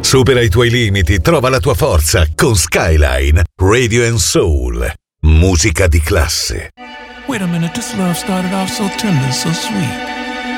Supera i tuoi limiti, trova la tua forza con Skyline Radio and Soul. Musica di classe. Wait a minute, this love started off so tender, so sweet.